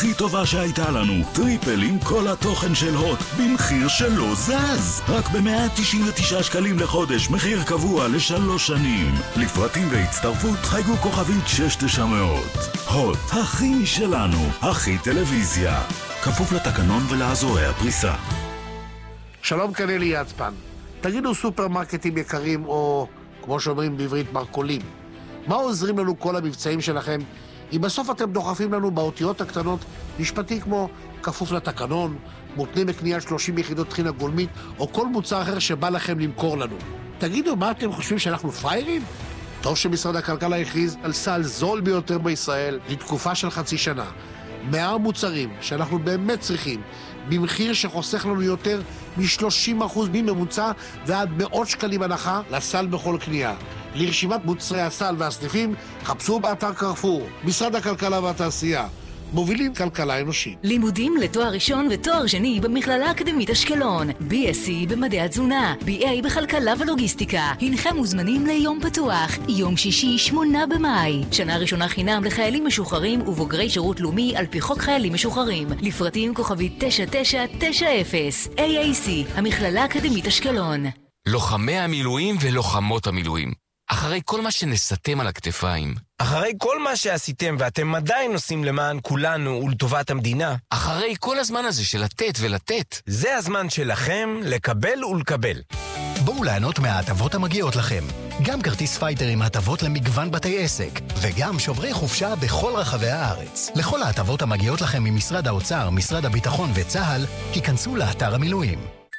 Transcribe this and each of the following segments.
הכי טובה שהייתה לנו. טריפל עם כל התוכן של הוט, במחיר שלא זז. רק ב-199 שקלים לחודש, מחיר קבוע ל3 שנים. לפרטים והצטרפות חייגו כוכבית 6900. הוט, הכי משלנו, הכי טלוויזיה. כפוף לתקנון ולאזורי הפריסה. שלום, כאן אלי יצפן. תגידו, סופרמרקטים יקרים, או כמו שאומרים בעברית, מרקולים, מה עוזרים לנו כל המבצעים שלכם אם בסוף אתם דוחפים לנו באותיות הקטנות משפטי כמו כפוף לתקנון, מותנה בקנייה 30 יחידות טחינה גולמית, או כל מוצר אחר שבא לכם למכור לנו? תגידו, מה אתם חושבים, שאנחנו פריירים? טוב שמשרד הכלכלה הכריז על סל זול ביותר בישראל לתקופה של חצי שנה. 100 מוצרים שאנחנו באמת צריכים, במחיר שחוסך לנו יותר מ-30% מממוצע ועד מאות שקלים הנחה לסל בכל קנייה. לרשימת מוצרי הסל והסניפים, חפשו באתר קרפור. משרד הכלכלה והתעשייה, מובילים כלכלה אנושית. לימודים לתואר ראשון ותואר שני במכללה האקדמית אשקלון. BSc במדעי התזונה, BA בכלכלה ולוגיסטיקה. הנכם מוזמנים ליום פתוח, יום שישי 8 במאי. שנה ראשונה חינם לחיילים משוחררים ובוגרי שירות לאומי על פי חוק חיילים משוחררים. לפרטים כוכבית 9990. AAC, המכללה האקדמית אשקלון. לוחמי המילואים ולוחמות המילואים. אחרי כל מה שנסתם על הכתפיים, אחרי כל מה שעשיתם ואתם עדיין עושים למען כולנו ולטובת המדינה, אחרי כל הזמן הזה של לתת ולתת, זה הזמן שלכם לקבל ולקבל. בואו ליהנות מההטבות המגיעות לכם. גם כרטיס פייטר עם הטבות למגוון בתי עסק, וגם שוברי חופשה בכל רחבי הארץ. לכל ההטבות המגיעות לכם ממשרד האוצר, משרד הביטחון וצה"ל, היכנסו לאתר המילואים.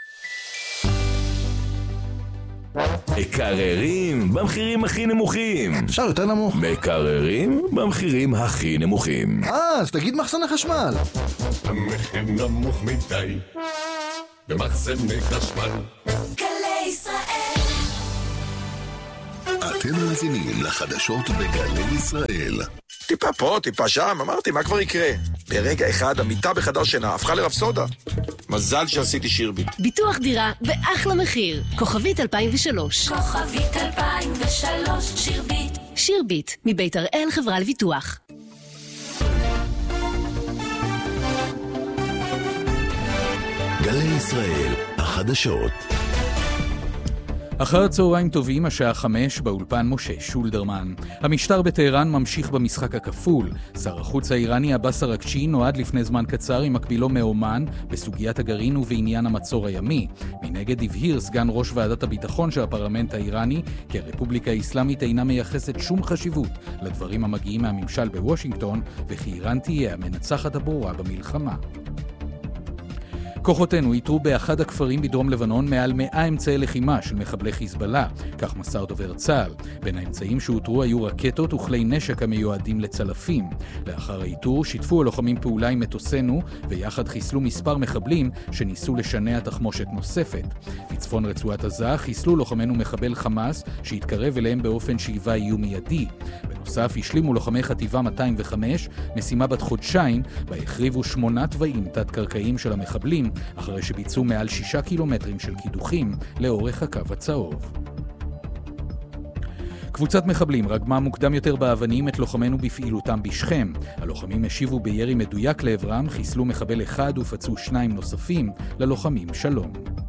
מקררים במחירים הכי נמוכים. אפשר יותר נמוך. מקררים במחירים הכי נמוכים. אז תגיד מחסני חשמל. המחיר נמוך מדי במחסני חשמל. גלי ישראל. אתם מאזינים לחדשות בגלי ישראל. טיפה פה, טיפה שם, אמרתי, מה כבר יקרה? ברגע אחד המיטה בחדר שינה הפכה לרפסודה. מזל שעשיתי שירביט. ביטוח דירה באחלה מחיר. כוכבית 2003. כוכבית 2003, שירביט. שירביט, מבית הראל חברה לביטוח. גלי ישראל, החדשות. אחר צהריים טובים, השעה 5, באולפן משה שולדרמן. המשטר בטהרן ממשיך במשחק הכפול. שר החוץ האיראני עבאס אראגצ'י נועד לפני זמן קצר עם מקבילו מאומן בסוגיית הגרעין ובעניין המצור הימי. מנגד הבהיר סגן ראש ועדת הביטחון של הפרלמנט האיראני כי הרפובליקה האסלאמית אינה מייחסת שום חשיבות לדברים המגיעים מהממשל בוושינגטון, וכי איראן תהיה המנצחת הברורה במלחמה. כוחותינו איתרו באחד הכפרים בדרום לבנון מעל 100 אמצעי לחימה של מחבלי חיזבאללה, כך מסר דובר צה"ל. בין האמצעים שהותרו היו רקטות וכלי נשק המיועדים לצלפים. לאחר האיתור שיתפו הלוחמים פעולה עם מטוסנו, ויחד חיסלו מספר מחבלים שניסו לשנע תחמושת נוספת. בצפון רצועת עזה חיסלו לוחמנו מחבל חמאס שהתקרב אליהם באופן שהיווה איום מיידי. בנוסף השלימו לוחמי חטיבה 205 משימה בת חודשיים, בה החריבו 8 תוואים תת-קרקעיים של המחבלים, אחרי שביצעו מעל 6 קילומטרים של קידוחים לאורך הקו הצהוב. קבוצת מחבלים רגמה מוקדם יותר באבנים את לוחמינו בפעילותם בשכם. הלוחמים השיבו בירי מדויק לעברם, חיסלו מחבל אחד ופצעו 2 נוספים, ללוחמים שלום.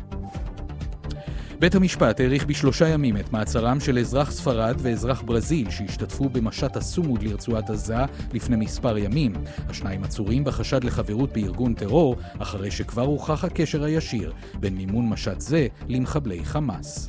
בית המשפט העריך ב3 ימים את מעצרם של אזרח ספרד ואזרח ברזיל שהשתתפו במשט הסומוד לרצועת עזה לפני מספר ימים. השניים עצורים בחשד לחברות בארגון טרור, אחרי שכבר הוכח הקשר הישיר בין מימון משט זה למחבלי חמאס.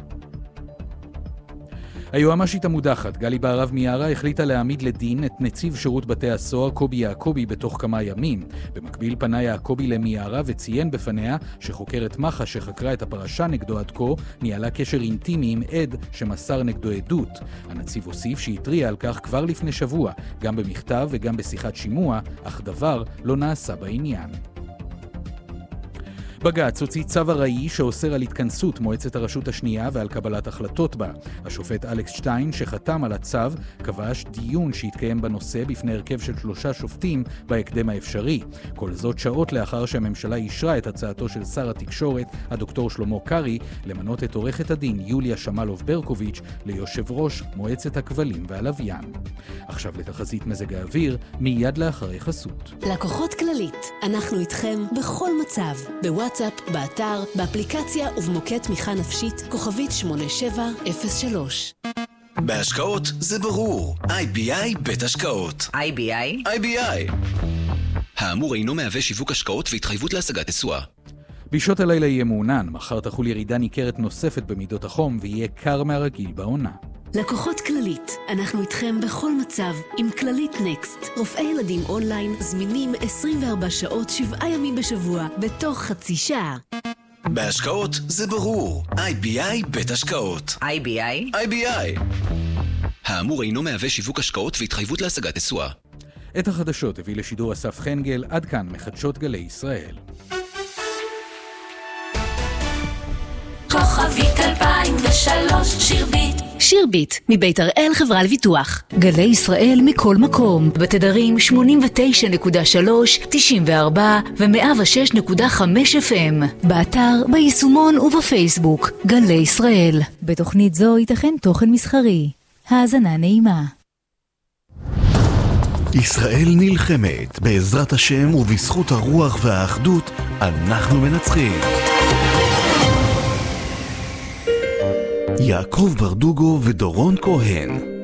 היועמ"שית המודחת גלי בהרב מיארה החליטה להעמיד לדין את נציב שירות בתי הסוהר קובי יעקובי בתוך כמה ימים. במקביל פנה יעקובי למיארה וציין בפניה שחוקרת מח"ש שחקרה את הפרשה נגדו עד כה ניהלה קשר אינטימי עם עד שמסר נגדו עדות. הנציב הוסיף שהתריע על כך כבר לפני שבוע, גם במכתב וגם בשיחת שימוע, אך דבר לא נעשה בעניין. בג"ץ הוציא צו ארעי שאוסר על התכנסות מועצת הרשות השנייה ועל קבלת החלטות בה. השופט אלכס שטיין שחתם על הצו קבע דיון שהתקיים בנושא בפני הרכב של 3 שופטים בהקדם האפשרי. כל זאת שעות לאחר שהממשלה אישרה את הצעתו של שר התקשורת, הדוקטור שלמה קרי, למנות את עורכת הדין יוליה שמלוב ברקוביץ' ליושב ראש מועצת הכבלים והלוויין. עכשיו לתחזית מזג האוויר, מיד לאחרי חסות. לקוחות כללית, אנחנו איתכם בכל מצב, בוואטסאפ, באתר, באפליקציה ובמוקד תמיכה נפשית, כוכבית 8703. בהשקעות זה ברור. IBI בית השקעות. IBI? IBI. האמור אינו מהווה שיווק השקעות והתחייבות להשגת תשואה. בשעות הלילה יהיה מעונן, מחר תחול ירידה ניכרת נוספת במידות החום ויהיה קר מהרגיל בעונה. לקוחות כללית, אנחנו איתכם בכל מצב עם כללית נקסט. רופאי ילדים אונליין זמינים 24 שעות 7 ימים בשבוע בתוך חצי שעה. בהשקעות זה ברור. IBI בית השקעות. IBI? IBI. האמור אינו מהווה שיווק השקעות והתחייבות להשגת תשואה. את החדשות הביא לשידור אסף חנגל, עד כאן מחדשות גלי ישראל. כוכבית 2003 שירביט. שירביט, מבית הראל חברה לביטוח. גלי ישראל מכל מקום, בתדרים 89.3, 94 ו-106.5 FM. באתר, ביישומון ובפייסבוק. גלי ישראל. בתוכנית זו ייתכן תוכן מסחרי. האזנה נעימה. ישראל נלחמת, בעזרת השם ובזכות הרוח והאחדות, אנחנו מנצחים. יעקב ברדוגו ודורון כהן.